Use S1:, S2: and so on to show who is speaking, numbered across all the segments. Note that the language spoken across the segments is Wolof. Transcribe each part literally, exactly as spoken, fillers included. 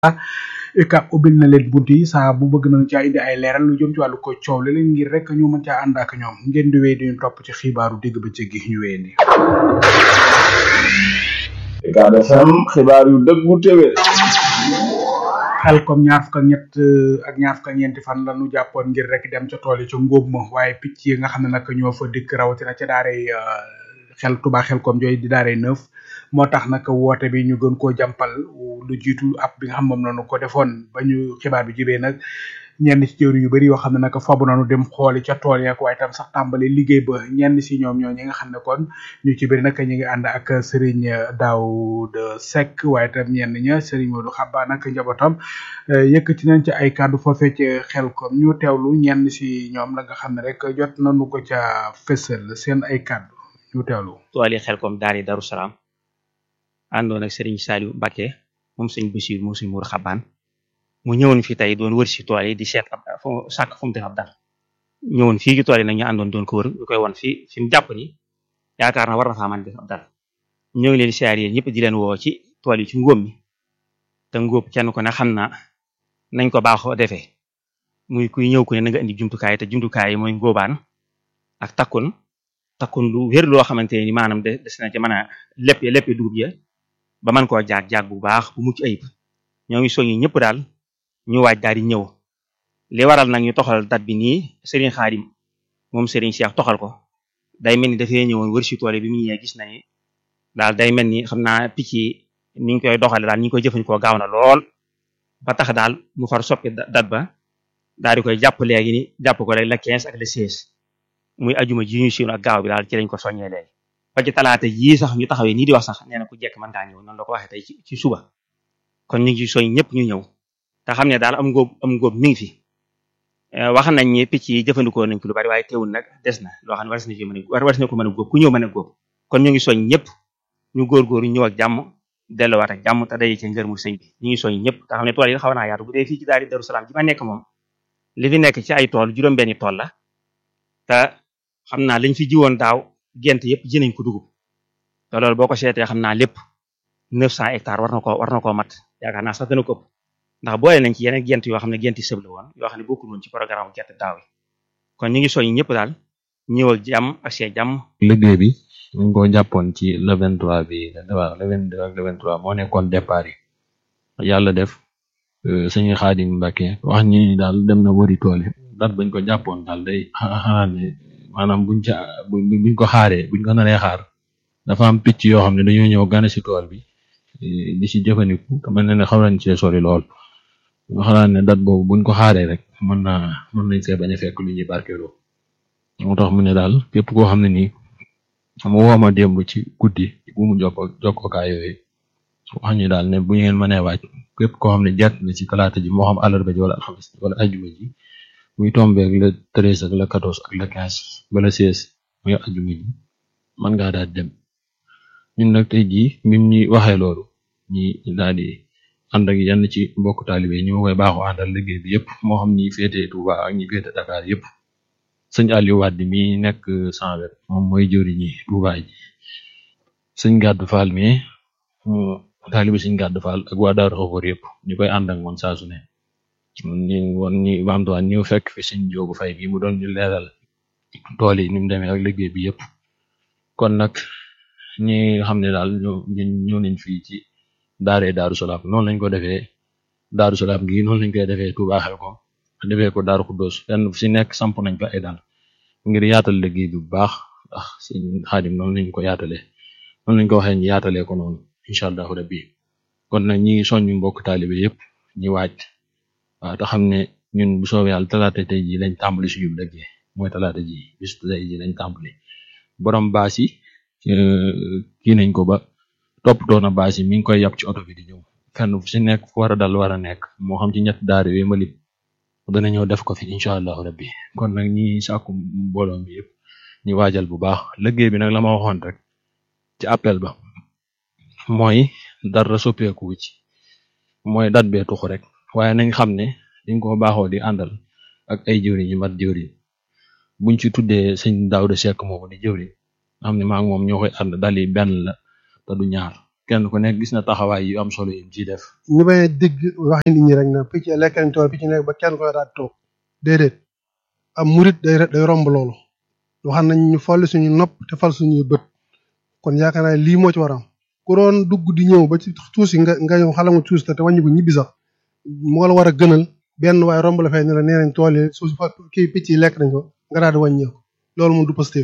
S1: UCAB ubbil na leen bunt yi saa bu bëgg nañu caa indi ay leeral lu jëm ci wàllu ko coow li leen ngir rek ñu mën caa ànd ak ñoom ngeen di wéy di ñu topp ci xibaaru digg bëccëg gi ñu wéy ni
S2: UCAB F M xibaar yu dëggu téwé
S1: xel comme ñaar fukk ak ñett ak ñaar fukk ak ñeenti fan la ñu jàppoon ngir rek dem ca tool yi ca ngóob ma waaye picc yi nga xam ne nag ñoo fa dikk rawatina ca daaray xel Touba xel comme jooy di daaray neuf moo tax nag woote bi ñu gën koo jàmpal lu jiitu ab bi nga xam moom lañu ko defoon ba ñu xibaar bi jibee nag ñenn ci jëwri yu bari yoo xam ne nag fabu nañu dem xooli ca tool yak waaye tam sax tàmbali liggéey ba ñenn si ñoom ñoo ñi nga xam ne kon ñu ci bëri nag ñu ngi ànd ak Serigne Daoud Seck waaye tam ñenn ña Serigne Modou Xabba nag njabootam yëkkati nañ ci ay kàddu foofee ci xel kom ñu teewlu ñenn si ñoom la nga xam ne rek jot nañu ko ca fësal seen ay kàddu ñu teewlu.
S3: tool yi xel kom daari Darou Salam àndoon ak Serigne Saliou Mbacké moom sëñ Bassir moom sëñ Mour Xabaan mu ñëwoon fi tey doon wër si tool yi di seet ab fu sàkk fu mu def ab dal ñëwoon fii ci tool yi nag ñu àndoon doon ko wër ñu koy won fii fi mu jàpp ni yaakaar na war na faa mën def ab dal ñoo ngi leen siyaar yéen ñëpp di leen woo ci tool yi ci ngóob mi te ngóob kenn ko ne xam na nañ ko baaxoo defee muy kuy ñëw ku ne na nga indi jumtukaay te jumtukaay yi mooy ngóobaan ak takkun takkun lu wér loo xamante ni maanaam des na ci mën a lépp lépp dugub ya ba mën koo jaag jaag bu baax bu mucc ayib ñoo ngi soññi ñëpp daal ñu waaj daal di ñëw li waral nag ñu toxal dat bi nii Serigne Khadim moom Serigne Cheikh toxal ko day mel ni dafay ñëwoon wër si tool bi mu ñëwee gis na ni daal day mel ni xam naa picc yi ni ñu koy doxale daal ni ñu koy jëfandikoo gaaw na lool ba tax daal mu far soppi dat ba daal di koy jàpp léegi ni jàpp ko léegi le quinze ak le seize muy ajuma ji ñu siiw ak gaaw bi daal ci lañ ko soññee léegi ba ci talaata yii sax ñu taxawee nii di wax sax nee na ku jekk mën ngaa ñëw noonu la ko waxee tey ci suba kon ñu ngi soñ ñëpp ñu ñëw te xam ne daal am ngóob am ngóob mi ngi fi wax nañ ni picc yi jëfandikoo nañ ko lu bari waaye teewul nag des na loo xam ne war na ci mën a war na ko mën a góob ku ñëw mën a góob kon ñu ngi soñ ñëpp ñu góorgóoru ñëw ak jàmm delluwaat ak jàmm te day ci ngërmu sëñ bi ñu ngi soñ ñëpp te xam ne tool yi xaw naa yaatu bu dee fii ci daari Darou Salam ji ma nekk moom li fi nekk ci ay tool juróom-benni tool la te xam naa lañ fi jiwoon daaw gent yëpp ji nañ ko dugub te loolu boo ko seetee xam naa lépp neuf cent hectares war na ko war na koo mat yaakaar naa sax dana ko ëpp ndax boole nañ ci yeneen gent yoo xam ne genti sëb la woon yoo xam ne bokkul woon ci programme gerte daaw yi kon ñu ngi soññ ñëpp daal ñëw ak jàmm ak see jàmm.
S4: liggéey bi ñu ngi ko jàppoon ci le vingt-trois bi waaw le vingt-deux ak le vingt-trois moo nekkoon départ yi yàlla def sëñ Khadim Mbacké wax ñi daal dem na wëri tool yi dat bañ ko jàppoon daal day xanaa ne maanaam buñ ca buñ ko xaaree buñ ko naree xaar dafa am picc yoo xam ne dañoo ñëw gane si tool bi di si jëfandiku te mel na ne xaw nañ cee sori lool nga xalaat ne dat boobu buñ ko xaaree rek mën naa mën nañ see bañ a fekk lu ñuy barkeeloo moo tax mu ne daal képp koo xam ne nii mu woo ma démb ci guddi bu mu jokko jokkookaay yooyu wax ñu daal ne bu ngeen mënee waaj képp koo xam ne jàtt na ci talaata ji moo xam àllarba ji wala alxames wala ajuma ji muy tombeeg le treize ak le quatorze ak le quinze ba le seize muy ajuma ji mën ngaa daal dem ñun nag tey jii mim ñi waxee loolu ñi daal di ànd ak yenn ci mbokk taalibe ñu ma koy baaxoo àndal liggéey bi yëpp moo xam ñi féete Touba ak ñi féete Dakar yëpp sëñ Aliou Wade mi nekk sans wet moom mooy jëri ñi Touba ji sëñ Gàddu Fall mi taalibe sëñ Gàddu Fall ak waa Daaru Xafoor yëpp ñu koy ànd ak moom saa su ne ñi woon ñi bamtuwaan ñëw fekk fi sëñ Joogu Fay bi mu doon ñu leeral tool yi ni mu demee ak liggéey bi yëpp kon nag ñi nga xam ne daal ñoo ñëw nañ fii ci daaree Darou Salam noonu lañ ko defee Darou Salam gi noonu lañ koy defee Touba Xelkom defee ko Darou Khoudoss fenn fu si nekk samp nañ ko ay daal ngir yaatal liggéey bi bu baax ndax sëñ Xaadim noonu lañ ko yaatalee noonu lañ ko waxee ñu yaatalee ko noonu incha allahu rabbi kon nag ñi soññu mbokk taalibe yëpp ñi waaj waaw te xam ne ñun bu soobee yàlla talaata tey ji lañ tàmbali suñu liggéey mooy talaata ji bis tey ji lañ tàmbali borom baas yi kii nañ ko ba toppatoo na baas yi mi ngi koy yàpp ci oto bi di ñëw fenn fu si nekk fu war a dal war a nekk moo xam ci ñett daara yooyu ma lim dana ñëw def ko fi incha allahu rabbi kon nag ñi sàkku mbooloo mi yëpp ñu waajal bu baax liggéey bi nag la ma waxoon rek ci appel ba mooy dara soppeeku ci mooy dat bee tuxu rek waaye nañ xam ne dañ ko baaxoo di àndal ak ay jëwriñ yu mat jëwriñ buñ ci tuddee sëñ Daouda Seck moomu di jëwriñ nga xam ne maa ngi moom ñoo koy ànd dal yi benn la te du ñaar kenn ku nekk gis na taxawaay yu am solo yi ciy def.
S5: ñu bañ a dégg waxi nit ñi rek na picc lekk nañ tool picc nekk ba kenn koy daal toog déedéet am murit day day romb loolu wax nañ ñu folli suñu nopp te fal suñuy bët kon yaakaar naa lii moo ci war a am ku doon dugg di ñëw ba ci tuusi nga nga ñëw xala nga tuusi te te wàññi ko ñibbi sax moo la war a gënal benn waaye romb la fay ne la nee nañ tool yi suuf fa kii picc yi lekk nañ ko nga daal di wàññeeku loolu moom du positif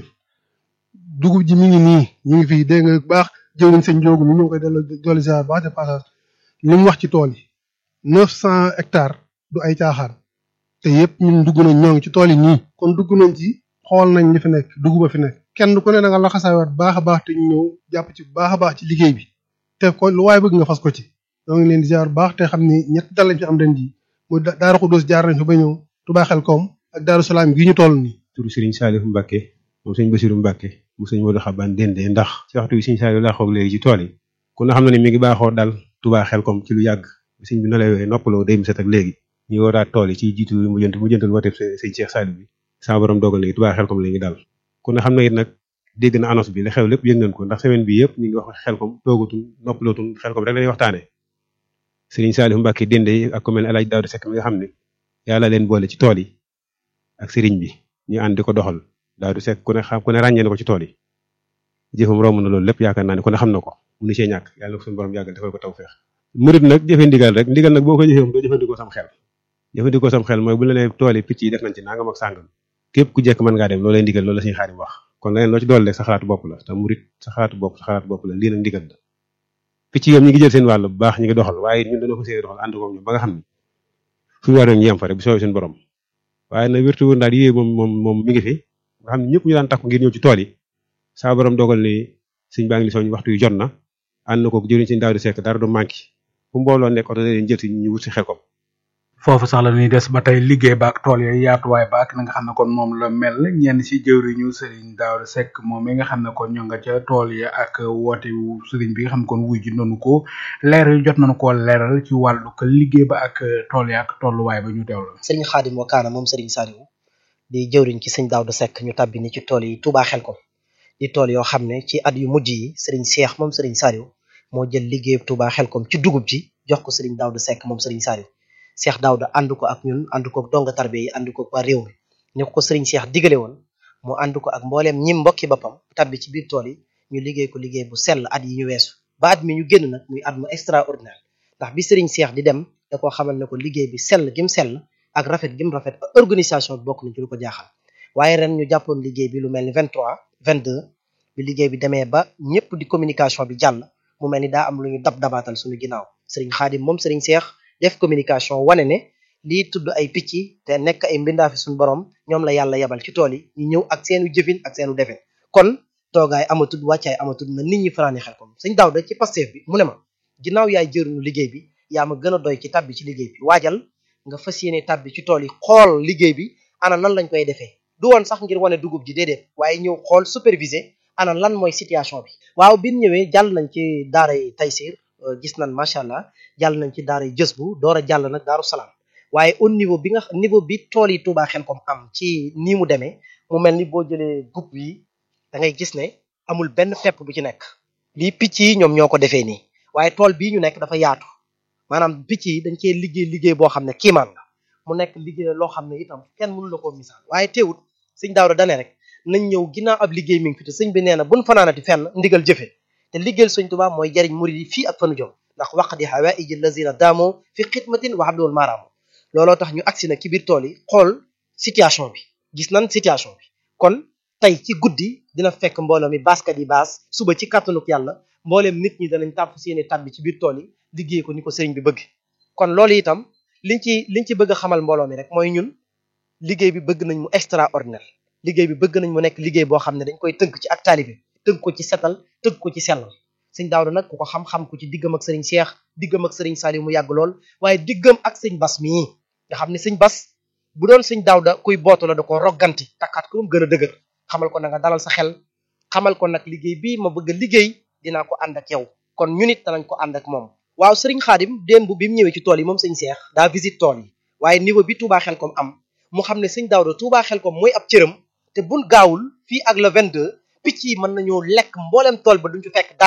S5: dugub ji mi ngi nii ñu ngi fii dégg nga baax jëw nañ seen njóogu mi ñu ngi koy delloo dooli ziar baax de passage li mu wax ci tool yi neuf cent hectares du ay caaxaan te yëpp ñun dugg nañ ñoo ngi ci tool yi nii kon dugg nañ ci xool nañ li fi nekk dugub a fi nekk kenn ku ne da nga laxasaawaat baax a baax te ñu ñëw jàpp ci baax a baax ci liggéey bi te ko lu waaye bëgg nga fas ko ci ñoo ngi leen di ziar baax te xam ni ñett dal lañ fi am ren ji muy Daaru Xuddoos jaar nañ fi ba ñëw Touba Xelkom ak Daaru Salaam gi ñu toll nii
S6: turu Serigne Salif Mbacke moom sëñ Bassirou Mbacke mu sëñ Modou Xaban Dende ndax ci waxtu bi sëñ Salif laa xoog léegi ci tool yi ku na xam na ne mi ngi baaxoo dal Touba Xelkom ci lu yàgg sëñ bi nolawee noppaloo day mu set ak léegi ñu waraat tool yi ci jiitu mu jënt mu jëntal wooteeb sëñ Cheikh Salif bi sama borom dogal léegi Touba Xelkom la ngi dal ku na xam na it nag dégg na annonce bi la xew lépp yëg nañ ko ndax semaine bi yëpp ñu ngi wax Xelkom toogatul noppalootul Xelkom rek lañuy waxtaane Serigne Salif Mbacke Dende ak ku mel ne El Hadj Daouda Seck mi nga xam ne yàlla leen boole ci tool yi ak Serigne bi ñu ànd di ko doxal Daouda Seck ku ne xam ku ne ràññee na ko ci tool yi jëfam romb na loolu lépp yaakaar naa ne ku ne xam na ko mu ni cee ñàkk yàlla na ko suñu borom yàggal defal ko tawfeex murid nag jëfe ndigal rek ndigal nag boo ko jëfee moom doo jëfandikoo sam xel jëfandikoo sam xel mooy bu la nee tool yi picc yi def nañ ci nangam ak sàngam képp ku jekk mën ngaa dem loolay ndigal loolu la suñu Xaadim wax kon leneen loo ci dool rek sa xalaatu bopp la te murid sa xalaatu bopp sa xalaatu bopp la lii nag ndigal la picc yi ñi ngi jël seen wàll bu baax ñi ngi doxal waaye ñun dañoo ko séeré doxal ànd ko ñoom ba nga xam ne fu ñu war ñu yem fa rek bu soobee suñu borom waaye nag wértu wër daal yéeg moom moom moom mi ngi fi nga xam ne ñëpp ñu daan takku ngir ñëw ci tool yi saa borom dogal ni sëñ baa ngi li soñ waxtu yu jot na ànd na ko jëriñ sëñ Daouda Seck dara du manqué fu mbooloo nekk oto leen jël si ñu wut si Xelkom
S1: foofu sax la ñuy des ba tey liggéey ba ak tool yooyu yaatuwaay ba ak na nga xam ne kon moom la mel ñenn ci jëwriñu Serigne Daouda Seck moom mi nga xam ne kon ñoo nga ca tool yi ak woote wu Serigne bi nga xam ne kon wuy ji noonu ko leer yu jot nañu koo leeral ci wàllu ko liggéey ba ak tool yi ak tolluwaay ba ñu teewlu.
S7: Serigne Khadim Wakana moom Serigne Saliou di jëwriñ ci sëñ Daouda Seck ñu tàbbi ni ci tool yi Touba Xelkom di tool yoo xam ne ci at yu mujj yi Serigne Cheikh moom Serigne Saliou moo jël liggéey Touba Xelkom ci dugub ji jox ko Serigne Daouda Seck moom Serigne Saliou Cheikh Daouda ànd ko ak ñun ànd ko ak donga tarbe yi ànd ko ak waa réew mi ni ko Serigne Cheikh digale woon mu ànd ko ak mbooleem ñi mbokki boppam tabbi ci biir tool yi ñu liggéey ko liggéey bu sell at yi ñu weesu ba at mi ñu génn nag muy at mu extraordinaire ndax bi Serigne Cheikh di dem da koo xamal ne ko liggéey bi sell gim sell ak rafet gim rafet organisation bi bokk nañ ci lu ko jaaxal waaye ren ñu jàppoon liggéey bi lu mel ni vingt-trois vingt-deux bi liggéey bi demee ba ñëpp di communication bi jàll mu mel ni daa am lu ñu dab dabaatal suñu ginnaaw Serigne Khadim moom Serigne Cheikh def communication wane ne lii tudd ay picc te nekk ay mbindaafi suñu borom ñoom la yàlla yabal ci tool yi ñu ñëw ak seenu jëfin ak seenu defin kon toogaay amatud wàccaay amatud na nit ñi fanaani Xelkom sëñ Daouda ci Pastef bi mu ne ma ginnaaw yaay jëruñu liggéey bi yaa ma gën a doy ci tabbi ci liggéey bi waajal nga fas yéene tabbi ci tool yi xool liggéey bi ana nan lañ koy defee du woon sax ngir wane dugub ji déedéet waaye ñëw xool superviser ana lan mooy situation bi waaw biñ ñëwee jàll nañ ci daaray Taysir gis nañ macha allah jàll nañ ci daaray Jësbu door a jàll nag Daaru Salaam waaye au niveau bi nga niveau bi tool yi Touba Xelkom am ci nii mu demee mu mel ni boo jëlee gub yi da ngay gis ne amul benn fepp bu ci nekk lii picc yi ñoom ñoo ko defee nii waaye tool bii ñu nekk dafa yaatu maanaam picc yi dañ cee liggéey liggéey boo xam ne kiimaan la mu nekk liggéey loo xam ne itam kenn mënu la koo misaal waaye teewut sëñ Daouda dane rek nañ ñëw ginnaaw ab liggéey mi ngi fi te sëñ bi nee na buñ fanaanati fenn ndigal jëfe te liggéeyal sëñ Touba mooy jariñ murid yi fii ak fanu jom ndax waq di hawaïji lazina daamoo fi xidmatin wa abdul maaraamu looloo tax ñu agsi nag ci biir tool yi xool situation bi gis nan situation bi kon tey ci guddi dina fekk mbooloo mi baskat yi baas suba ci kàttanuk yàlla mbooleem nit ñi danañ tàpp si yéene tàbbi ci biir tool yi liggéey ko ni ko sëriñ bi bëgg kon loolu itam liñ ci liñ ci bëgg a xamal mbooloo mi rek mooy ñun liggéey bi bëgg nañ mu extraordinaire liggéey bi bëgg nañ mu nekk liggéey boo xam ne dañ koy tënk ci ak taalibe tënk ko ci setal tënk ko ci sellal sëñ Daouda nag ku ko xam-xam ku ci diggam ak sëriñ Cheikh diggam ak sëriñ Saliou mu yàgg lool waaye diggam ak sëñ Bas mii nga xam ne sëñ Bas bu doon sëñ Daouda kuy bootu la da ko rogganti takkaat ko mu gën a dëgër xamal ko na nga dalal sa xel xamal ko nag liggéey bii ma bëgg a liggéey dinaa ko ànd ak yow kon ñu nit danañ ko ànd ak moom waaw sëriñ Khadim démb bi mu ñëwee ci tool yi moom sëñ Cheikh daa visite tool yi waaye niveau bi Touba Xelkom am mu xam ne sëñ Daouda Touba Xelkom mooy ab cëram te buñ gaawul fii ak le vingt-deux picc yi mën nañoo lekk mboolem tool ba duñ ci fekk dara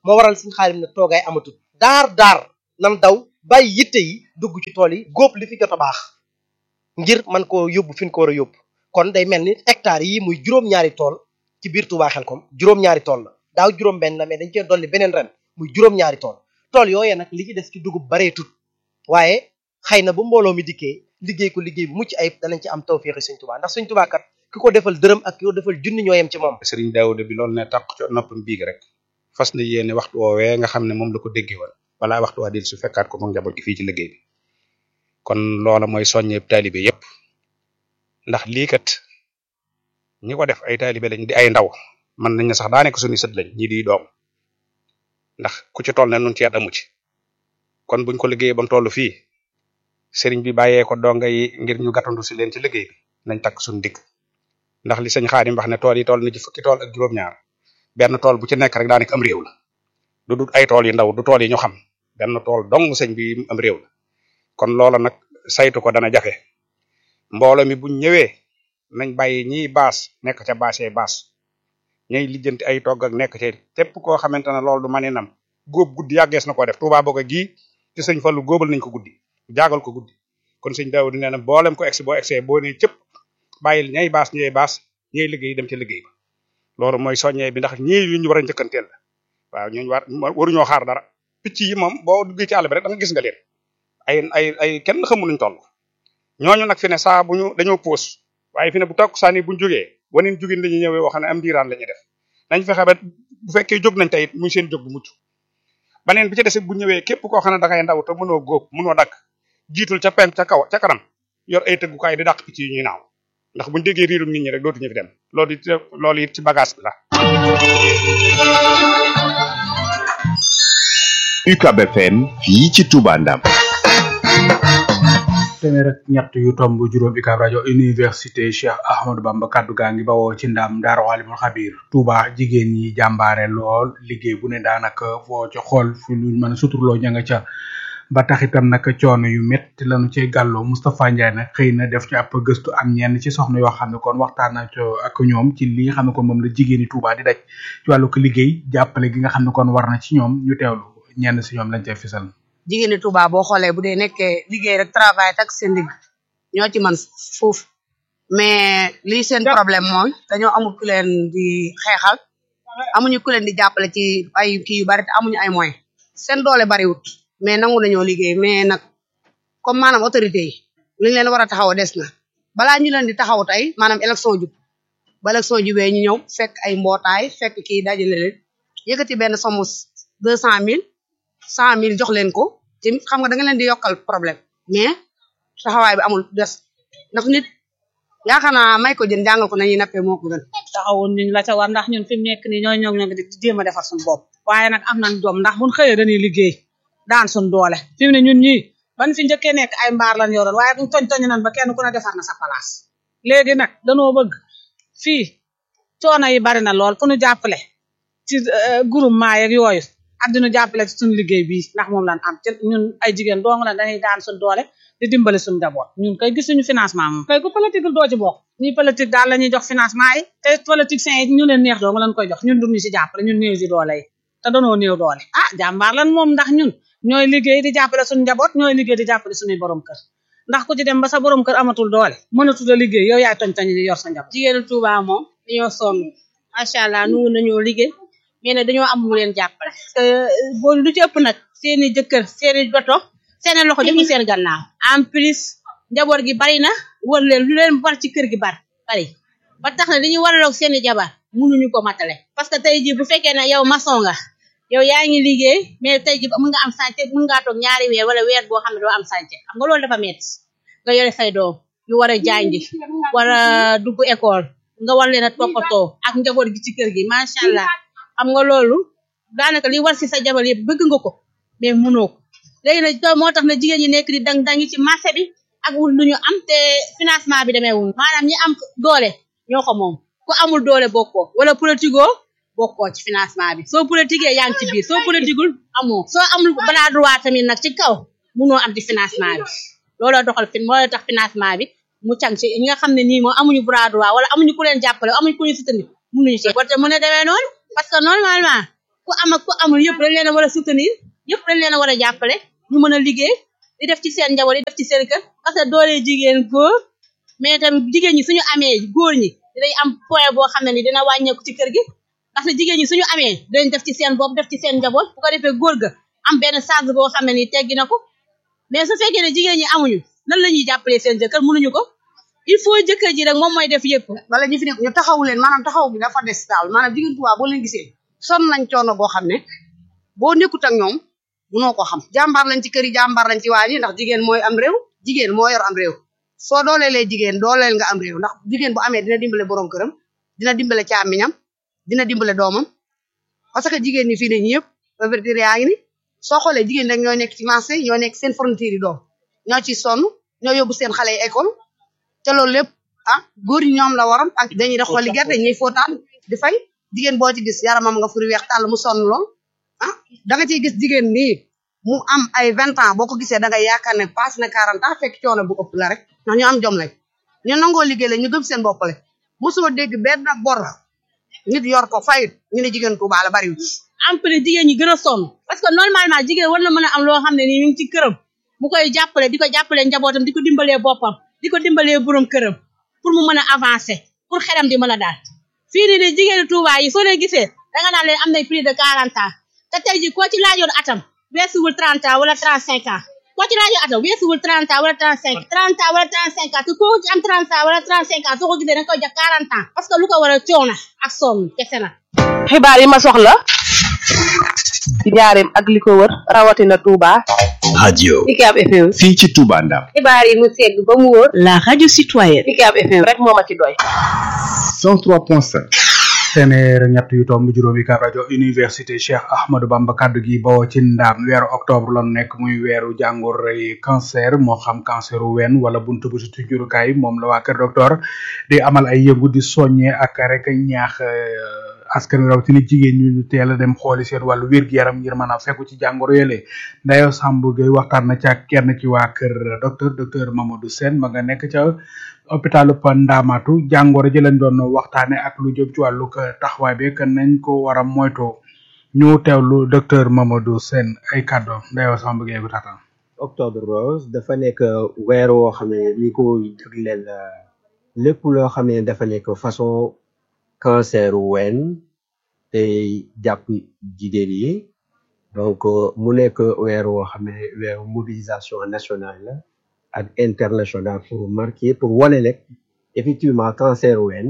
S7: moo waral suñu xaalim ne toogaay amatul daar daar nan daw bàyyi yitte yi dugg ci tool yi góob li fi jot a baax ngir man koo yóbbu fi ñu ko war a yóbbu kon day mel ni hectares yi muy juróom-ñaari tool ci biir Touba Xelkom juróom-ñaari tool la daaw juróom-benn la mais dañ cee dolli beneen ren muy juróom-ñaari tool tool yooyee nag li ci des ci dugub bareetut waaye xëy na bu mbooloo mi dikkee liggéey ko liggéey bu mucc ayib danañ ci am tawféexi Sëñ Touba ndax Sëñ Touba kat ki ko defal dërëm ak ki ko defal junni ñoo yem ci moom.
S8: Serigne Daouda bi loolu ne takk ci noppam biig rek fas na yéene waxtu woowee nga xam ne moom la ko déggee woon balaa waxtu waa del su fekkaat ko moom njaboot gi fii ci liggéey bi kon loola mooy soññee taalibe yépp ndax lii kat ñi ko def ay taalibe lañ di ay ndaw man nañ ne sax daa nekk suñu sët lañ ñi di doom ndax ku ci toll ne nun ceet amu ci kon buñ ko liggéeyee ba mu toll fii sëriñ bi bàyyee ko donga yi ngir ñu gàttandu si leen ci liggéey bi nañ takk suñu digg ndax li sëñ Xaadim wax ne tool yi toll na ci fukki tool ak juróom-ñaar benn tool bu ci nekk rek daa nekk am réew la du du ay tool yu ndaw du tool yi ñu xam benn tool dong sëñ bi am réew la kon loola nag saytu ko dana jafe mbooloo mi buñ ñëwee nañ bàyyi ñiy baas nekk ca baasee baas ñay lijjanti ay togg ak nekk ca képp koo xamante ne loolu du mane nam góob guddi yàggees na koo def Touba Boga gii ci sëñ Fallu góobal nañ ko guddi jaagal ko guddi kon sëñ Daawuda nee na boolem ko egsi boo egsee boo ne cëpp bàyyil ñay baas ñay baas ñay liggéey dem ca liggéey ba loolu mooy soññee bi ndax ñii yu ñu war a njëkkanteel la waaw ñooñu war waruñoo xaar dara picc yi moom boo duggee ci àll bi rek da nga gis nga leen ay ay ay kenn xamu nuñ toll ñooñu nag fi ne saa bu ñu dañoo puus waaye fi ne bu tokk saa ni buñ jógee waneen jógin lañuy ñëwee wax ne am diiraan la ñuy def nañ fexe ba bu fekkee jóg nañ tey muy seen jóg bu mucc baneen bi ci des bu ñëwee képp koo xam ne da ngay ndaw te mënoo góob mënoo dagg jiitul ca penk ca kaw ca kanam yor ay tëggukaay di dàq picc yi ñuy naaw ndax buñu déggee riirum nit ñi rek dootuñu fi dem loolu it loolu it ci bagage bi la.
S9: U C A B F M fii ci Touba Ndam.
S1: téeméer ak ñett yu tomb juróom U C A B rajo université Cheikh Ahmadou Bamba kaddu gaa ngi bawoo ci ndam Daaru Alimul Xabir Touba jigéen ñi jàmbaare lool liggéey bu ne daanaka foo ca xool fi lu mën a suturloo ña nga ca ba tax itam nag coono yu métti lañu cee gàlloo Moustapha Ndiaye nag xëy na def ci ab gëstu am ñenn ci soxna yoo xam ne kon waxtaan na ak ñoom ci li nga xam ne kon moom la jigéeni Touba di daj ci wàllu ko liggéey jàppale gi nga xam ne kon war na ci ñoom ñu teewlu ñenn si ñoom lañ cay fisal.
S10: jigéeni Touba boo xoolee bu dee nekkee liggéey rek travail tak seen digg ñoo ci man foofu mais lii seen problème mooy dañoo amul ku leen di xeexal amuñu ku leen di jàppale ci ay kii yu bari te amuñu ay moyens seen doole bariwut mais nangu nañoo liggéey mais nag comme maanaam autorité yi li ñu leen war a taxaw des na balaa ñu leen di taxaw tey maanaam élection jub ba élection jubee ñu ñëw fekk ay mbootaay fekk kii dajale leen yëkkati benn somme deux cent mille cent mille jox leen ko te xam nga da nga leen di yokkal problème mais taxawaay bi amul des ndax nit yaakaar naa may ko jën jàngal ko nañuy nappee moo ko gën
S11: taxawoon ñu la ca war ndax ñun fi mu nekk nii ñooy ñoo ngi di jéem a defar suñu bopp waaye nag am nañ doom ndax buñ xëyee dañuy liggéey daan suñ doole fi mu ne ñun ñii ban fi njëkkee nekk ay mbaar lañ yoroon waaye duñ toñ toñ nan ba kenn ku ne defar na sa place léegi nag danoo bëgg fii coono yi bari na lool ku ñu jàppale ci groupement yeeg yooyu ak dinu jàppale ci suñu liggéey bii ndax moom lan am te ñun ay jigéen dong la dañuy daan suñ doole di dimbali suñu njaboot ñun kay gisuñu financement moom kay ku politique doo ci bokk ñuy politique daal la ñuy jox financement yi te politiciens yi ñu leen neex dong lañ koy jox ñun duñu ci jàppale ñun néew si doole yi te danoo néew doole ah jàmbaar lan moom ndax ñun ñooy liggéey di jàppale suñu njaboot ñooy liggéey di jàppale suñuy borom kër ndax ku ci dem ba sa borom kër amatul doole mënatul a liggéey yow yaay toñ toñ di yor sa njaboot
S12: jigéenu Touba moom dañoo sonn macha allah nungu nañoo liggéey mais nag dañoo am mu leen jàppale parce que boo lu ci ëpp nag seeni jëkkër seeni doto seeni loxo jëfu seen gannaaw en plus njaboot gi bari na wër leen lu leen war ci kër gi bari bari ba tax na li ñu waraloog seeni jabar mënuñu ko matale parce que tey ji bu fekkee ne yow maçon nga yow yaa ngi liggéey mais tey ji mën nga am chantier mën ngaa toog ñaari weer wala weer boo xam ne doo am chantier xam nga loolu dafa metti nga yore say doom yu war a jàngi war a dugg école nga war leen a toppatoo ak njaboot gi ci kër gi macha allah xam nga loolu daanaka li war si sa jabar yëpp bëgg nga ko mais mënoo ko léegi nag moo tax na jigéen ñi nekk di dang dangi ci marché bi ak wul lu ñu am te financement bi demeewul maanaam ñi am doole ñoo ko moom ku amul doole bokkoo wala politico bokkoo ci financement bi soo politiquee yaa ngi ci biir soo politiqueul amoo soo amul balaa droit tamit nag ci kaw mënoo am ci financement bi looloo doxal fin moo tax financement bi mu càng ci ñi nga xam ne nii moom amuñu bras droit wala amuñu ku leen jàppale amuñu ku leen soutenir mënuñu ci warte mu ne demee noonu parce que normalement ku am ak ku amul yëpp dañ leen a war a soutenir yëpp dañ leen a war a jàppale ñu mën a liggéey di def ci seen njaboot di def ci seen kër parce que doole jigéen góor mais tamit jigéen ñi suñu amee góor ñi dinañ am point boo xam ne ni dina wàññeeku ci kër gi parce que jigéen ñi suñu amee dinañ def ci seen bopp def ci seen njaboot bu ko defee góor ga am benn charge boo xam ne ni teggi na ko mais su fekkee ne jigéen ñi amuñu nan la ñuy jàppalee seen jëkkër mënuñu ko il faut jëkkër ji rek moom mooy def yëpp
S10: wala ñu fi nekk ñu taxawu leen maanaam taxaw bi dafa des daal maanaam jigéen Tuubaa boo leen gisee sonn nañ coono boo xam ne boo nekkut ak ñoom munoo ko xam jàmbaar lañ ci kër yi jàmbaar lañ ci waa yi ndax jigéen mooy am réew jigéen moo yor am réew soo dooleelee jigéen dooleel nga am réew ndax jigéen bu amee dina dimbale borom këram dina dimbale caamiñam dina dimbale doomam parce que jigéen ñi fii ne ñi yëpp ouverture yaa ngi ni soo xoolee jigéen rek ñoo nekk ci marché ñoo nekk seen fourniture yi doom ñoo ci sonn ñoo yóbbu seen xale yi école te loolu lépp ah góor ñi ñoom la waroon ak dañuy def xooli gerte ñuy footaan di fay jigéen boo ci gis yaramam nga furi weex tàll mu sonn lool ah da nga ciy gis jigéen nii mu am ay vingt ans boo ko gisee da nga yaakaar ne passé na quarante ans fekk coono bu ëpp la rek ndax ñu am jom lañ ñu nangoo liggéey la ñu gëm seen bopp la mosoo dégg benn bor nit yor ko fayit ñu ne jigéen Tuubaa la bariwul
S12: en plus jigéen ñi gën a sonn parce que normalement jigéen war na mën a am loo xam ne nii ñu ngi ci këram mu koy jàppale di ko jàppale njabootam di ko dimbalee boppam di ko dimbalee borom këram pour mu mën a avancer pour xelam di mën a daal fii nii de jigéenu Touba yi soo leen gisee danga naan leen am nañ plus de quarante ans te tey ji koo ci laajoon atam weesuwul trente ans wala trente cinq ans koo ci laajoon atam weesuwul trente ans wala trente cinq trente ans wala trente cinq ans te koo ci am trente ans wala trente cinq ans soo ko gisee danga koy jox quarante ans parce que lu ko war a coono ak sonn kese na
S13: xibaar yi ma soxla ci njaareem ak li ko wër rawatina Touba.
S9: radio
S13: Ucab F M.
S9: fii ci Touba Ndam.
S13: xibaar yi mu segg ba mu wóor.
S14: la radio citoyenne.
S13: Ucab F M rek moo ma ci doy.
S9: cent trois point cinq.
S1: téeméer ñett yu tomb juróomi Ucab rajo université Cheikh Ahmadou Bamba kaddu gi bawoo ci ndaam weeru octobre la nekk muy weeru jàngoroy cancer moo xam canceru ween wala buntu bu ci jurukaay moom la waa kër docteur di amal ay yëngu di soññee ak rek ñaax askan wi rawatina jigéen ñu teel a dem xooli seen wàllu wér-gu-yaram ngir mën a fekku ci jàngoro yële Ndayo Samb Gueye waxtaan na ca kenn ci waa kër docteur docteur Mamadou Sène ma nga nekk ca hôpitalu Ndamatu jàngoro ji lañ doon waxtaane ak lu jëm ci wàllu taxawaay bi kan nañ ko war a moytoo ñu teewlu docteur Mamadou Sène ay kàddu Ndayo Samb Gueye bu taataan
S15: octobre rose dafa nekk weer woo xam ne li ko jagleel lépp loo xam ne dafa nekk façon cancer ween te jàpp jigéen yi donc mu nekk weer woo xam ne weeru mobilisation nationale la ak internationale pour marquer pour wane rek effectivement cancer ween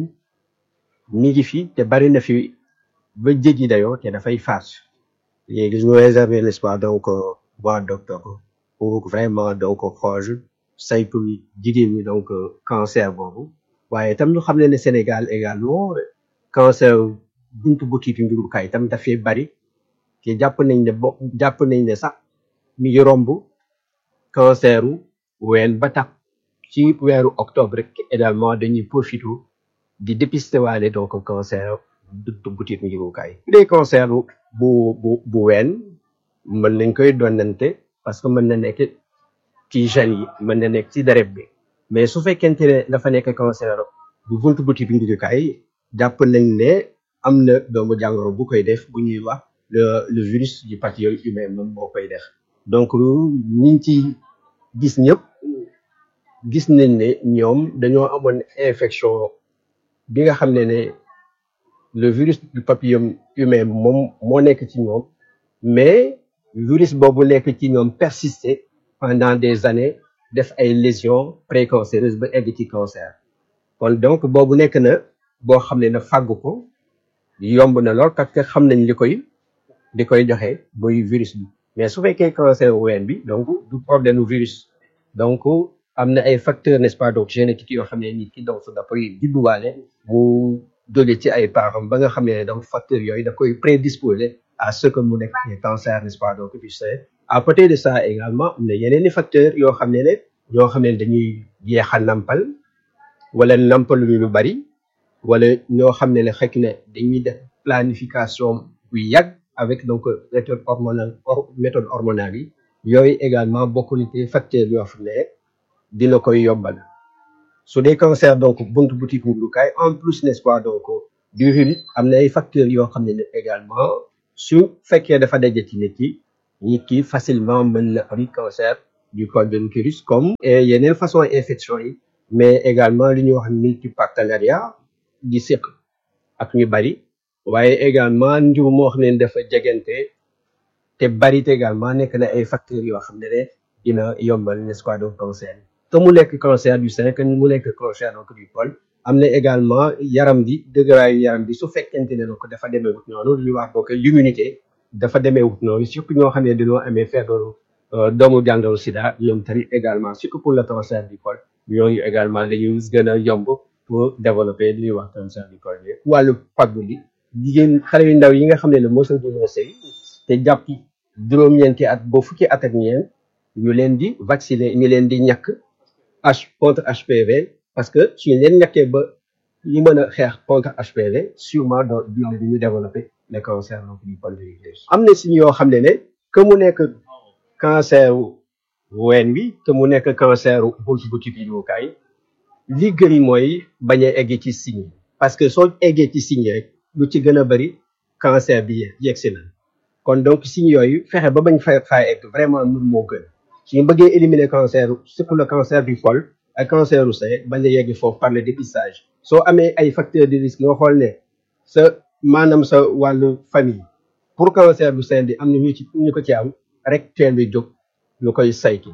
S15: mi ngi fi te bari na fi ba jéggi dayoo te dafay faat léegi ñu réserver n'est-ce pas donc waa docteur pour vraiment donc xool saytu jigéen ñi donc cancer boobu waaye itam ñu xam ne ne Sénégal également cancer buntu butitu njurukaay itam dafay bari te jàpp nañ ne bo jàpp nañ ne sax mi ngi romb canceru ween ba tax ci weeru octobre rek également dañuy profité di dépister waale donc cancer buntu butitu njurukaay des cancer bu bu bu ween mën nañ koy donnante parce que mën na nekk ci gènes yi mën na nekk ci deret bi mais su fekkente ne dafa nekk cancer bu buntu butitu njurukaay jàpp nañ ne am na doomu jàngoro bu koy def bu ñuy wax le le virus du papillome humain moom moo koy def donc ñi ci gis ñëpp gis nañ ne ñoom dañoo amoon infection bi nga xam ne ne le virus du papillome humain moom moo nekk ci ñoom mais virus boobu nekk ci ñoom persister pendant des années def ay lésions précancéreuses ba egg ci cancer kon donc boobu nekk na boo xam ne na fàgg ko yomb na lool parce que xam nañ li koy li koy joxe muy virus bi mais su fekkee cancer ween bi donc du problème virus donc am na ay facteurs n'est-ce pas donc génétique yoo xam ne nit ki donc da koy judduwaale mu jóge ci ay parents ba nga xam ne donc facteurs yooyu da koy prédisposer à ce que mu nekk cancer n'est-ce pas donc du sein à côté de ça également am na yeneen i facteurs yoo xam ne ne yoo xam ne dañuy yeex a nampal wala nampal lu bari wala ñoo xam ne ne xëy na dañuy def planification bu yàgg avec donc méthode hormonale méthode hormonale yi yooyu également bokk na ci facteurs yoo xam ne dina koy yombal su dee cancer donc buntu butitu njurukaay en plus n'est-ce pas donc du virus am na ay facteurs yoo xam ne ne également su fekkee dafa daje ci nit ki nit ki facilement mën na am cancer du col de l'utérus comme yeneen façon infection yi mais également li ñuy wax multipartenariat di séq ak ñu bari waaye également njur moo xam ne dafa jegante te bari également nekk na ay facteurs yoo xam ne ne dina yombal n'est-ce pas donc cancer te mu nekk cancer du sein que mu nekk cancer donc du col am na également yaram bi dëgëraayu yaram bi su fekkente ne donc dafa demee wut noonu lu wax donc l'immunité dafa demee wut noonu surtout ñoo xam ne dañoo amee feebaru doomu jàngoro sida ñoom tamit également surtout pour le cancer du col yooyu également dañuy gën a yomb pour développer li ñuy wax cancer du col bi wàllu faggu li jigéen xale yu ndaw yi nga xam ne ne mosul dinoo sëy te jàpp juróom-ñeenti at ba fukki at ak ñeent ñu leen di vacciner ñu leen di ñàkk H contre H P V parce que suñu leen ñàkkee ba ñu mën a xeex contre H P V sûrement doo dina di ñu développer le cancer donc du col de l'utérus am na signes yoo xam ne ne que mu nekk cancer ween wi que mu nekk cancer buntu bu tubéukaay li gën mooy bañ a egg ci signe parce que soo eggee ci signe rek lu ci gën a bëri cancer bi yegsi na kon donc signes yooyu fexe ba bañ fa faa egg vraiment nun moo gën suñu bëggee éliminer cancer surtout le cancer du col ak cancer du sein bañ a yegg foofu par le dépistage soo amee ay facteurs de risque nga xool ne sa maanaam sa wàllu famille pour cancer du sein bi am na ñu ci ñu ko ci am rek teel bi jóg ñu koy saytu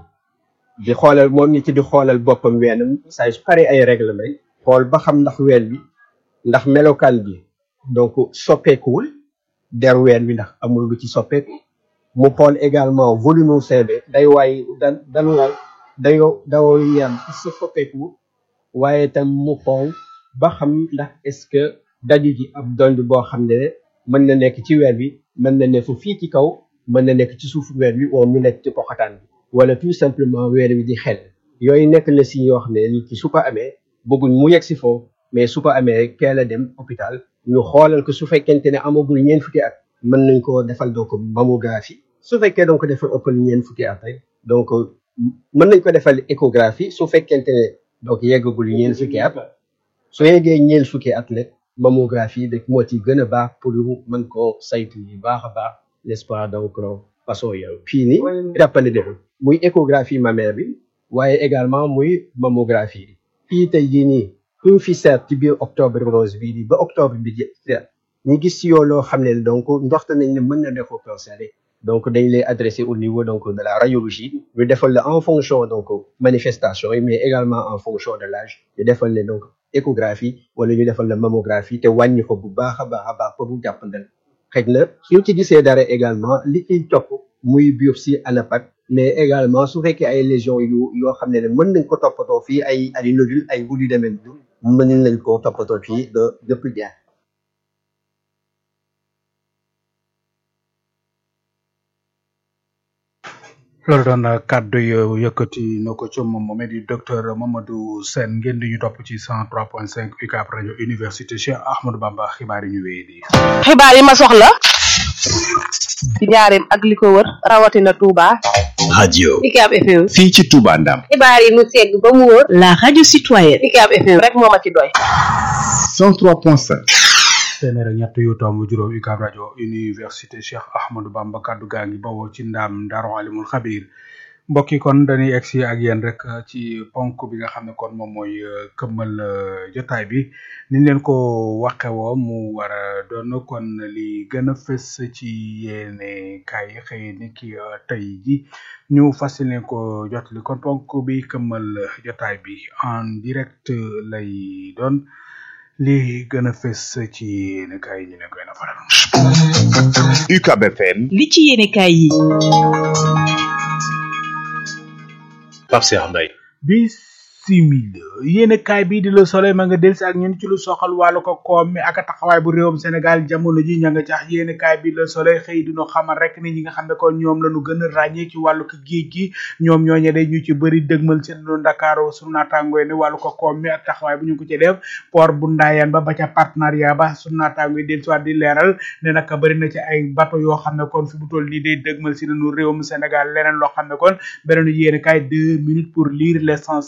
S15: di xoolal moom ñi ci di xoolal boppam weenam saa su paree ay règlement xool ba xam ndax ween bi ndax melokaan bi donc soppeekuwul der ween bi ndax amul lu ci soppeeku mu xool également volume u sein bi day waay dan dan waay dayoo dawoo yam sa soppeeku waaye tam mu xool ba xam ndax est-ce que daju ji ab dond boo xam ne mën na nekk ci ween bi mën na nekk fii ci kaw mën na nekk ci suufu ween bi wala mu nekk ci poxataan bi wala tout simplement ween bi di xel yooyu nekk na si yoo xam ne nit ki su ko amee bëgguñ mu yegg si foofu mais su ko amee teel a dem hôpital ñu xoolal ko su fekkente ne amagul ñeent fukki at mën nañ ko defal donc mammographie su fekkee donc defal ëppal ñeent fukki at rek donc mën nañ ko defal échographie su fekkente ne donc yeggagul ñeent fukki at su yeggee ñeent fukki at la mammographie de moo ci gën a baax pour mën koo saytu yi baax a baax n'est-ce pas donc façon yow fii nii jàppale def muy échographie mammaire bi waaye également muy mammographie bi fii tey jii nii kuñ fi seet ci biir octobre rose bii nii ba octobre bi seet ñu gis si yow loo xam ne donc ndoxte nañ ne mën na defoo cancer donc dañ lay adressé au niveau donc de la radiologie ñu defal la en fonction donc manifestation yi mais également en fonction de l'âge ñu defal la donc échographie wala ñu defal la mammographie te wàññi ko bu baax a baax a baax pour mu jàppandal xëy na suñu ci gisee dara également li ciy topp muy biopsie anapac mais également su fekkee ay lésions yu yoo xam ne ne mën nañ ko toppatoo fii ay ay nodules ay bouts yu demee mën nañ ko toppatoo fii de depuis bien.
S1: loolu doon kàddu yu yëkkati na ko ci moom moom di docteur Mamadou Sène ngeen di ñu topp ci cent trois point cinq U C A B rajo université Cheikh Ahmadou Bamba xibaar yi ñu wéy di.
S13: xibaar yi ma soxla ci njaareem ak li ko wër rawatina Touba.
S9: radio
S13: U C A B F M.
S9: fii ci Touba Ndam.
S13: xibaar yi mu segg ba mu wër.
S14: la radio citoyenne.
S13: U C A B F M rek moo ma ci doy.
S9: cent trois point cinq.
S1: téeméer ak ñett yu tomb juróom U C A B rajo université Cheikh Ahmadou Bamba kaddu gaa ngi bawoo ci ndaam Daaru Alimul Xabiir mbokk yi kon dañuy egsi ak yéen rek ci ponk bi nga xam ne kon moom mooy këmmal jotaay bi niñ leen ko waxe woo mu war a doon kon li gën a fës ci yéene kaay yi xëy ni ki tey ji ñu fas leen ko jotali kon ponk bi këmmal jotaay bi en direct lay doon li gën a fës ci yéene kaay yi ñu leen koy na faral
S9: U C A B F M
S14: li ci yéene kaay yi
S9: Pape Cheikh Mbaye
S1: bisimila yéene kaay bii di Le Soleil ma nga del si ak ñun ci lu soxal wàllu ko koom mi ak taxawaay bu réewum Sénégal jamono ji ña nga cax yéene kaay bi Le Soleil xëy dino xamal rek ni ñi nga xam ne kon ñoom lañu gën a ràññee ci wàllu ko géej gi ñoom ñooñe day ñu ci bëri dëgmal seen lu Ndakaaru sunu naataangooy ne wàllu ko koom mi ak taxawaay bu ñu ko ci def port bu Ndayane ba ba ca partenariat ba sunu naataangooy del si waat di leeral ne nag bëri na ci ay bateau yoo xam ne kon fi bu toll nii day dëgmal si nañu réewum Sénégal leneen loo xam ne kon beneen yéene kaay deux minutes pour lire l'essentiel ma nga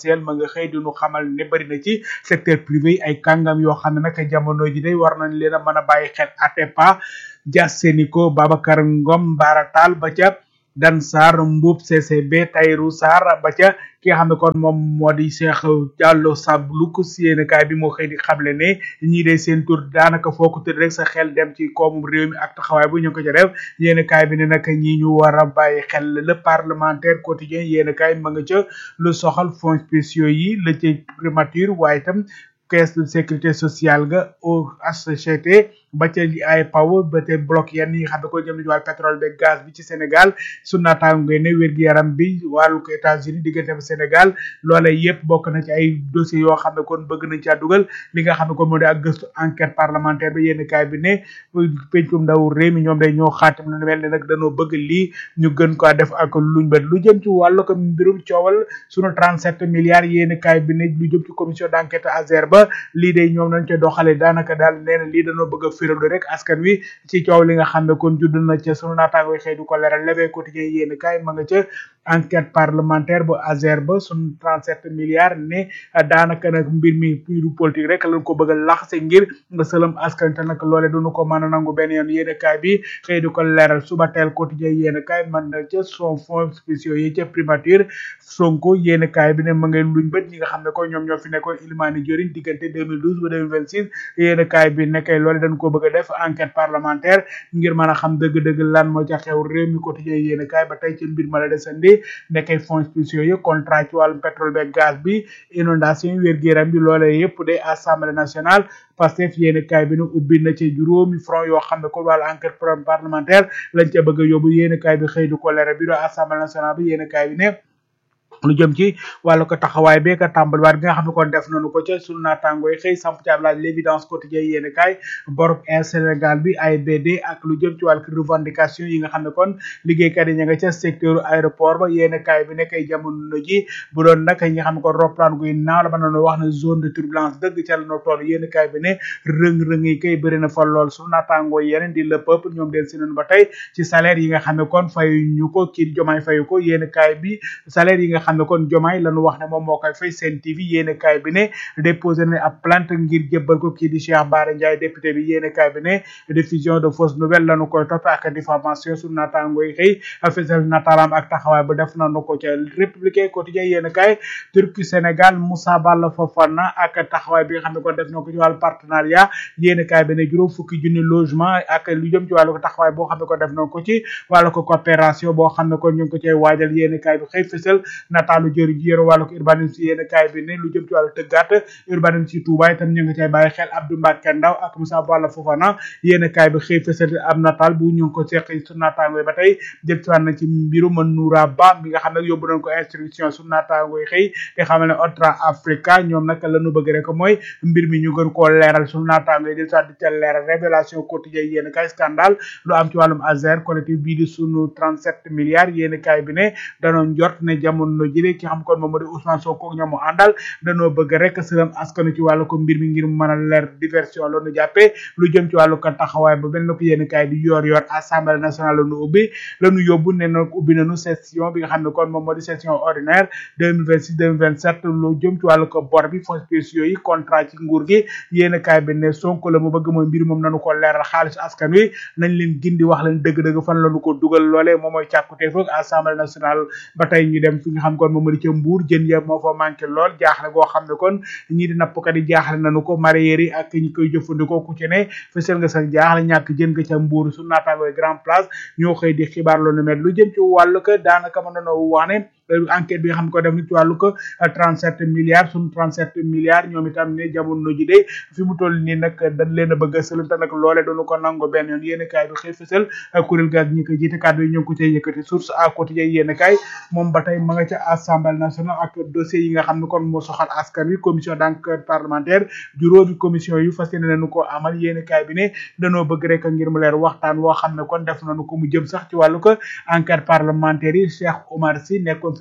S1: nga xëy di ñu xamal ne bari na ci secteur privé yi ay kàngam yoo xam ne nag jamono ji day war nañ leen a mën a bàyyi xel Atepa Dia Seniko Babacar Ngom Baratal ba ca Dan Sarr Mbuub C C B Tayrou Sarr ba ca ki nga xam ne kon moom moo di Cheikh Diallo Sablouk si yéen kaay bi moo xëy di xamle ne ñii de seen tur daanaka foo ko tëdd rek sa xel dem ci koomu réew mi ak taxawaay bu ñu ko ca def yéen kaay bi ne nag ñi ñu war a bàyyi xel le parlementaire quotidien yéen kaay ma nga ca lu soxal fonds spéciaux yi la ca primature waaye itam caisse de sécurité sociale ga au H C T ba ca li ay paw ba te bloc yenn yi nga xam ne ko jëm ci wàllu pétrole beeg gaz bi ci Sénégal su naataango ne wér-gu-yaram bi wàllu ko États-Unis diggante ba Sénégal loolee yëpp bokk na ci ay dossiers yoo xam ne kon bëgg nañ caa dugal li nga xam ne kon moo di ak gëstu enquête parlementaire bi yénn kaay bi ne pencum ndaw réew mi ñoom day ñoo xaatim lu mel ne nag dañoo bëgg lii ñu gën ko def ak luñ bët lu jëm ci wàllu ko mbirum coowal sunu trente-sept milliards yénn kaay bi ne lu jëm ci commission d'enquête Azer ba lii day ñoom nañ ca doxale daanaka daal nee na lii dañoo bëgg a firnde rek askan wi ci coow li nga xam ne kon judd na ca sunu naataango xëy du ko leeral lebe quotidien yéen kaay ma nga ca enquête parlementaire bu Azer ba sunu trente-sept milliards ne daanaka nag mbir mi piiru politique rek lañ ko bëgg a laxase ngir nga sëlam askan te nag loole duñu ko mën a nangu benn yoon yéen kaay bi xëy du ko leeral suba teel quotidien yéen kaay man na ca son fonds spéciaux yi ca primature Sonko yéen kaay bi ne ma ngay luñ bët ñi nga xam ne ko ñoom ñoo fi nekkoon Ilimani Diorine diggante deux mille douze ba deux mille vingt-six yéen kaay bi nekkay loole dañ ko bëgg a def enquête parlementaire ngir mën a xam dëgg-dëgg lan moo ca xew réew mi quotidien yéen kaay ba tey ci mbir ma la desandi nekkay fonds spéciaux yi contrat ci wàllum pétrole beeg gaz bi inondation wér-gu-yaram bi loolee yëpp de assemblée nationale Pastef yéen kaay bi ne ubbi na ci juróomi front yoo xam ne ko wàllu enquête parlementaire lañ ca bëgg a yóbbu yéen kaay bi xëy du ko leeral bi do assemblée nationale bi yéen kaay bi ne lu jëm ci wàllu ko taxawaay bee ka tàmbaliwaat gi nga xam ne kon def nañu ko ca sunu naataango yi xëy samp ci ab laaj l'évidence quotidien yéen kaay borob Air Sénégal bi A I B D ak lu jëm ci wàllu revendication yi nga xam ne kon liggéeykat yi ña nga ca secteur aéroport ba yéen kaay bi nekk ay jamono ji bu doon nag ñi nga xam ne kon roplaan guy naaw la ba noonu wax ne zone de turbulence dëgg ca la no toll yéen kaay bi ne rëng-rëng yi kay bëri na fa lool sunu naataango yeneen di le peuple ñoom del si nañu ba tey ci salaire yi nga xam ne kon fayu ñu ko kii jomaay fayu ko yéen kaay bi salaire yi nga xam ne kon jomaay lañu wax ne moom moo koy fay Sen T V yéene kaay bi ne déposé na ab plainte ngir jébbal ko kii di Cheikh Bara Ndiaye député bi yéene kaay bi ne diffusion de fausse nouvelle lañu koy topp ak diffamation sur naataango yi xëy fësal nataalam ak taxawaay bu def nañu ko ca républicain quotidien yéene kaay Turquie Sénégal Moussa Balla Fofana ak taxawaay bi nga xam ne kon def na ko ci wàllu partenariat yéene kaay bi ne juróom fukki junni logement ak lu jëm ci wàllu taxawaay boo xam ne ko def na ko ci wàllu ko coopération boo xam ne kon ñu ngi ko cay waajal yéene kaay bi xëy fësal nataalu jëri ji yore wàllu ko urbanisme yéene kaay bi ne lu jëm ci wàllu tëggaat urbanisme ci Touba itam ñu ngi cay bàyyi xel Abdou Mbacke Ndaw ak Moussa Balla Fofana yéene kaay bi xëy fësal am nataal bu ñu ngi ko seq su naataango ba tey jëm ci wàll na ci mbiru Noura Ba mi nga xam ne yóbbu nañ ko instruction su naataango yi xëy te xamal ne Otra Africa ñoom nag la ñu bëgg rek mooy mbir mi ñu gën koo leeral su naataango yi di soit di ca leeral révélation quotidien yéene kaay scandale lu am ci wàllum Azer collectif bii di sunu trente-sept milliards yéene kaay bi ne danoo njort ne jamono jëlee ki xam kon moom moo di Ousmane Sonko ñoom mu àndal danoo bëgg rek sëram askanu ci wàllu ko mbir mi ngir mën a leer diversion la ñu jàppee lu jëm ci wàllu ko taxawaay ba benn ko yéene kaay di yor yor assemblée nationale la ñu ubbi la ñu yóbbu ne nag ubbi nañu session bi nga xam ne kon moom moo di session ordinaire deux mille vingt-six deux mille vingt-sept lu jëm ci wàllu ko bor bi fonds spéciaux yi contrat ci nguur gi yéene kaay bi ne Sonko la mu bëgg mooy mbir moom nañu ko leeral xaalis askan wi nañ leen gindi wax leen dëgg-dëgg fan la ñu ko dugal loolee moom mooy càkkutee foog assemblée nationale ba tey ñu dem fi nga xam kon moom moo di ca Mbuur jën ya moo fa manqué lool jaaxle goo xam ne kon ñii di nappkat yi jaaxle nañu ko mareyeur yi ak ñi koy jëfandikoo ku ci ne fësal nga sax jaaxle ñàkk jën nga ca Mbuur su naataangooy grand place ñoo xëy di xibaar lu nu mel lu jëm ci wàllu ko daanaka mën nañoo wax ne enquête bi nga xam ne ko def ni ci wàllu ko trente-sept milliards suñu trente-sept milliards ñoom itam ne jamono ji de fi mu toll nii nag dañ leen a bëgg a sëlum te nag loole doonu ko nango benn yoon yéen kaay bi xëy fësal kuréel ga ak ñi ko jiite kàddu yi ñoo ngi ko cay yëkkati source à quotidien yéen kaay moom ba tey ma nga ca assemblée nationale ak dossier yi nga xam ne kon moo soxal askan wi commission d'enquête parlementaire juróomi commission yu fas yéene nañu ko amal yéen kaay bi ne dañoo bëgg rek ngir mu leer waxtaan woo xam ne kon def nañu ko mu jëm sax ci wàllu ko enquête parlementaire yi Cheikh Oumar Sy nekkoon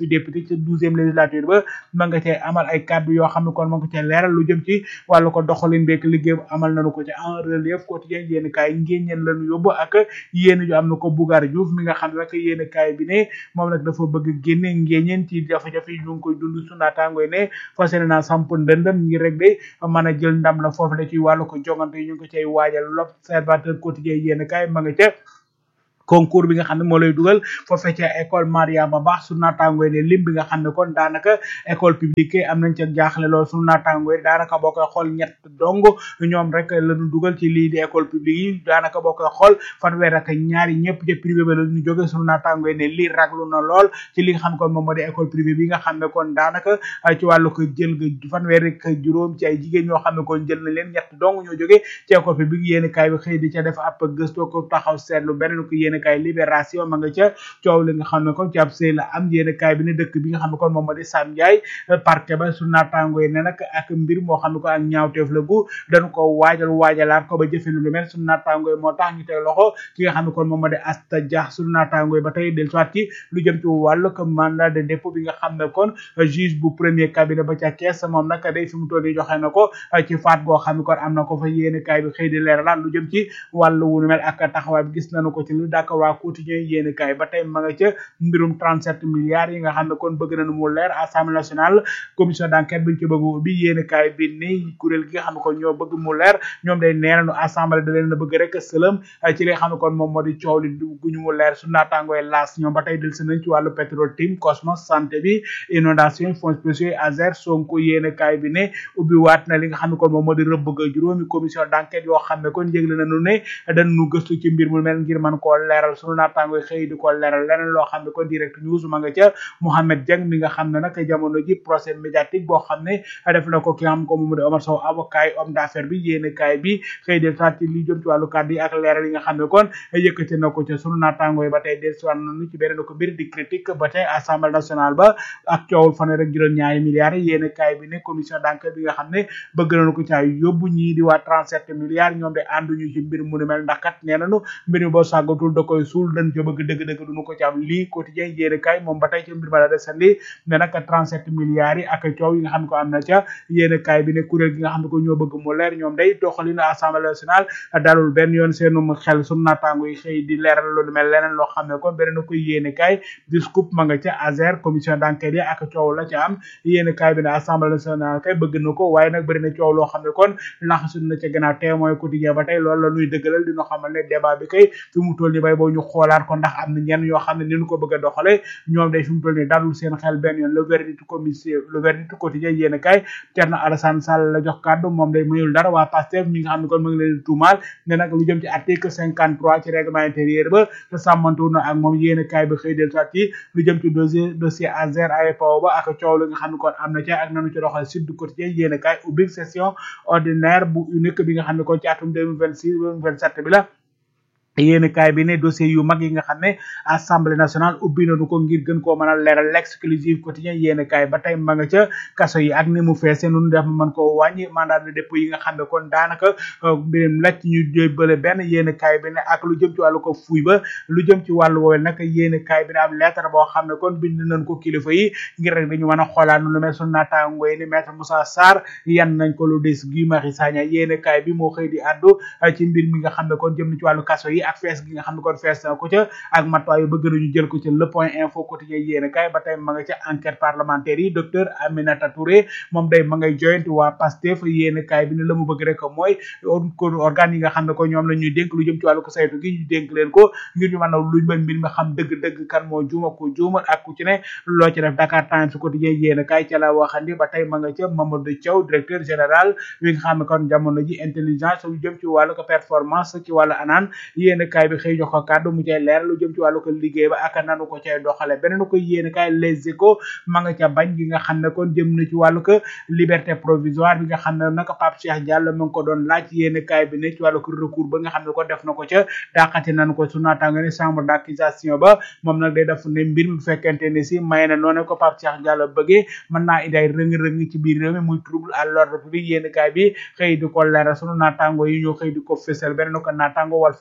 S1: fi député ci douzième législature ba ma nga cay amal ay kàddu yoo xam ne kon ma nga cay leeral lu jëm ci wàllu ko doxalin beeg liggéey amal nañu ko ci en relief quotidien yéen kaay ngéññeen lañu yóbbu ak yéen ju am na ko Bougar Diouf mi nga xam ne nag yéen kaay bi ne moom nag dafa bëgg génne ngéññeen ci jafe-jafe yi ñu ngi koy dund su naataangoy ne fas yéene naa samp ndëndëm ngir rek de mën a jël ndam la foofu la ci wàllu ko jongante yi ñu ngi ko cay waajal l'observateur quotidien yéen kaay ma nga ca concours bi nga xam ne moo lay dugal foofee ca école Mariama Ba su naataangoy ne lim bi nga xam ne kon daanaka école publique am nañ ca jaaxle lool su naataangoy daanaka boo koy xool ñett dong ñoom rek lañu dugal ci lii di école publique yi daanaka boo koy xool fanweer ak ñaari ñëpp de privé ba la ñu jóge su naataangoy ne lii raglu na lool ci li nga xam ne kon moom moo di école privée bi nga xam ne kon daanaka ci wàllu ko jël nga fanweer ak juróom ci ay jigéen ñoo xam ne kon jël na leen ñett dong ñoo jóge ci école publique yéen kaay bi xëy di ca def ab gëstoo ko taxaw seetlu beneen ko yéen kay libération ma nga ca coow li nga xam ne kon ci ab sëy la am yéen kaay bi ne dëkk bi nga xam ne kon moom moo di Sam Ndiaye parquet ba su naataango yi ne nag ak mbir moo xam ne ko ak ñaawteef la gu dañu ko waajal waajalaat ko ba jëfe lu mel su naataango yi moo tax ñu teg loxo ki nga xam ne kon moom moo di Asta Dia su naataango yi ba tey del soit ci lu jëm ci wàllu ko mandat de dépôt bi nga xam ne kon juge bu premier cabinet ba ca kees moom nag day fi mu toll nii joxe na ko ci faat goo xam ne kon am na ko fa yéen kaay bi xëy di leeralaat lu jëm ci wàllu wu mel ak taxawaay bi gis nañu ko ci lu Dakar waa quotidien yéen kaay ba tey ma nga ca mbirum trente-sept milliards yi nga xam ne kon bëgg nañu mu leer assemblée nationale commission d'enquête biñ ci bëgg ubbi yéen kaay bi ni kuréel gi nga xam ne kon ñoo bëgg mu leer ñoom day nee nañu assemblée da leen a bëgg rek sëlëm ci li nga xam ne kon moom moo di coow li guñu mu leer su naataangooy laas ñoom ba tey del si nañ ci wàllu pétrole tim Cosmos santé bi inondation fonds spéciaux Azer Sonko yéen kaay bi ne ubbi waat na li nga xam ne kon moom moo di rëbb ga juróomi commission d'enquête yoo xam ne kon yëgle nañu ne dañu gëstu ci mbir mu mel ngir mën koo leeral sunu naataangoy xëy di ko leeral leneen loo xam ne kon direct news ma nga ca Mohamed Dieng mi nga xam ne nag jamono ji procès médiatique boo xam ne def na ko ki nga xam ko moom di Omar Sow avocat yi homme d'affaires bi yéen kaay bi xëy del saat ci li jëm ci wàllu kàddu yi ak leeral yi nga xam ne kon yëkkati na ko ca sunu naataangoy ba tey del siwan nañu ci beneen ko mbir di critique ba tey assemblée nationale ba ak coowul fanweer ak juróom ñaari milliards yi yéen kaay bi ne commission d'enquête bi nga xam ne bëgg nañu ko ca yóbbu ñii di waa trente-sept milliards ñoom de ànduñu ci mbir mu ni mel ndax kat nee nañu mbir mi boo sàggatul da koy suul dañ ca bëgg dëgg-dëgg duñu ko ci am lii quotidien yéen kaay moom ba tey ci mbir ma la desandi ne nag trente-sept milliards yi ak coow yi nga xam ne ko am na ca yéen kaay bi ne kuréel gi nga xam ne ko ñoo bëgg mu leer ñoom day doxalinu assemblée nationale dalul benn yoon seenum xel sunu naataango yi xëy di leeral loolu mel leneen loo xam ne kon beneen ko yéen kaay di scoop ma nga ca Azer commission d'enquête yi ak coow la ca am yéen kaay bi ne assemblée nationale kay bëgg na ko waaye nag bëri na coow loo xam ne kon laxasul na ca gannaaw témoin quotidien ba tey loolu la ñuy dëggalal dina xamal ne débat bi kay fi mu toll ni bay boo ñu xoolaat ko ndax am na ñenn yoo xam ne ni ñu ko bëgg a doxale ñoom day fi mu toll ni dalul seen xel benn yoon le verdict commission le verdict quotidien yéen kaay Thierno Alassane Sall la jox kàddu moom day mayul dara waa Pastef ñi nga xam ne kon mu ngi leen tuumaal ne nag lu jëm ci article cinquante-trois ci règlement intérieur ba te sàmmantu na ak moom yéen kaay bi xëy del soit ci lu jëm ci dossier dossier Azer A E P O ba ak coow li nga xam ne kon am na ca ak nanu ci doxal Sud Quotidien yéen kaay ubbi session ordinaire bu unique bi nga xam ne kon ci atum deux mille vingt-six deux mille vingt-sept bi la yéen kaay bi ne dossier yu mag yi nga xam ne assemblée nationale ubbi nañu ko ngir gën koo mën a leeral l'exclusive quotidien yéen kaay ba tey ma nga ca kaso yi ak ni mu feese nunu def mën koo wàññi mandat de dépôt yi nga xam ne kon daanaka mbirum lacc ñu jébbale benn yéen kaay bi ne ak lu jëm ci wàllu ko fuuy ba lu jëm ci wàllu woowel nag yéen kaay bi ne am lettre boo xam ne kon bind nañ ko kilifa yi ngir rek dañu mën a xoolaat nu lu mel sunu naataango yi ni maître Moussa Sarr yan nañ ko lu des Guy Marius Sagna yéen kaay bi moo xëy di addu ci mbir mi nga xam ne kon jëm na ci wàllu kaso yi ak fees gi nga xam ne kon fees na ko ca ak matuwaay yu bëgg nañu jël ko ca le point info quotidien yéen kaay ba tey ma nga ca enquête parlementaire yi docteur Aminata Touré moom day ma ngay joyanti waa Pastef yéen kaay bi ne la mu bëgg rek mooy ko organe yi nga xam ne ko ñoom la ñuy dénk lu jëm ci wàllu ko saytu gi ñu dénk leen ko ngir ñu mën a luñ mën mbir mi xam dëgg-dëgg kan moo juuma ko juumal ak ku ci ne loo ci def Dakar Times quotidien yéen kaay ca la waxandi ba tey ma nga ca Mamadou Thiaw directeur général wi nga xam ne kon jamono ji intelligence lu jëm ci wàllu ko performance ci wàllu anaan yéen kaay bi xëy jox ko kàddu mu cay leer lu jëm ci wàllu ko liggéey ba ak nanu ko cay doxale beneen ko yéen kaay Les Échos ma nga ca bañ gi nga xam ne kon jëm na ci wàllu ko liberté provisoire bi nga xam ne nag Pape Cheikh Diallo ma ngi ko doon laaj yéen kaay bi ne ci wàllu ko recours ba nga xam ne ko def na ko ca dàqati nañu ko su naataango ne chambre d'accusation ba moom nag day def ne mbir mi bu fekkente ne si may na noonu ko Pape Cheikh Diallo bëggee mën naa indi ay rëng-rëng ci biir réew mi muy trouble à l'ordre public yéen kaay bi xëy di ko leeral sunu naataango yi ñoo xëy di ko fësal beneen ko naataango Walf Quotidien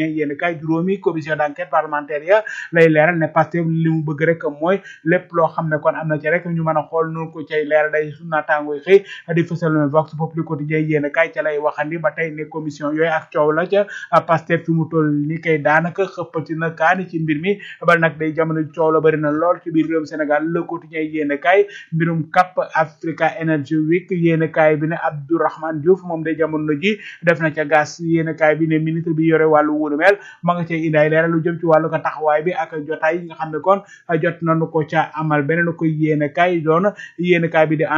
S1: quotidien yéen kay juróomi commission d'enquête parlementaire ya lay leeral ne Pastef li mu bëgg rek mooy lépp loo xam ne kon am na ci rek ñu mën a xool nu ko cay leeral day su naataango yi xëy di fësal ne Vox Populi quotidien yéen kay ca lay waxandi ba tey ne commission yooyu ak coow la ca Pastef fi mu toll ni kay daanaka xëppati na kaani ci mbir mi ba nag day jamono coow la bëri na lool ci biir réewum Sénégal le quotidien yéen kay mbirum Cap Africa Energy Week yéen kay bi ne Abdourahmane Diouf moom day jamono ji def na ca gas yéen kay bi ne ministre bi yore wàllu wunu mel ma nga cay indaay leeral lu jëm ci wàllu ko taxawaay bi ak jotaay yi nga xam ne kon jot nañu ko ca amal beneen ko yéen kay doon yéen kay bi di